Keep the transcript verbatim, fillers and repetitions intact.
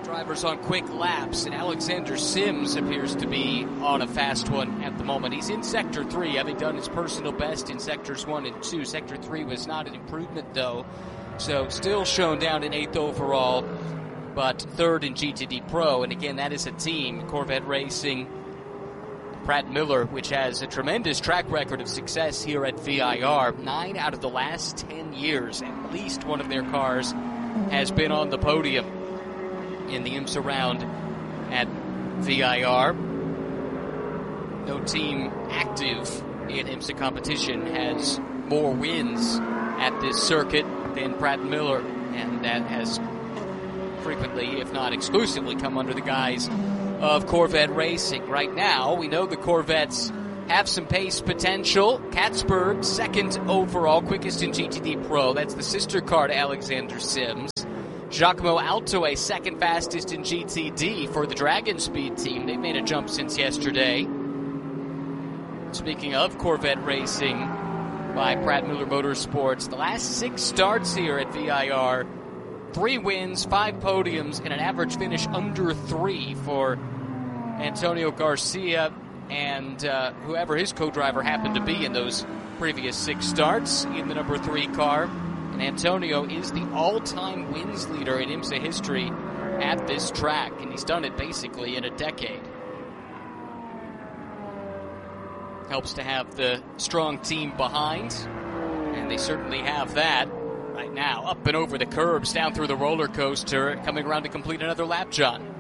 Drivers on quick laps, and Alexander Sims appears to be on a fast one at the moment. He's in Sector three, having done his personal best in Sectors one and two. Sector three was not an improvement, though, so still shown down in eighth overall, but third in G T D Pro. And again, that is a team, Corvette Racing, Pratt Miller, which has a tremendous track record of success here at V I R. Nine out of the last ten years, at least one of their cars has been on the podium in the IMSA round at V I R. No team active in IMSA competition has more wins at this circuit than Pratt Miller, and that has frequently, if not exclusively, come under the guise of Corvette Racing. Right now, we know the Corvettes have some pace potential. Katzberg, second overall, quickest in G T D Pro. That's the sister car to Alexander Sims. Giacomo Altoe, second fastest in G T D for the Dragon Speed team. They've made a jump since yesterday. Speaking of Corvette Racing by Pratt Miller Motorsports, the last six starts here at V I R, three wins, five podiums, and an average finish under three for Antonio Garcia and uh, whoever his co-driver happened to be in those previous six starts in the number three car. And Antonio is the all-time wins leader in IMSA history at this track, and he's done it basically in a decade. Helps to have the strong team behind, and they certainly have that right now. Up and over the curbs, down through the roller coaster, coming around to complete another lap, John.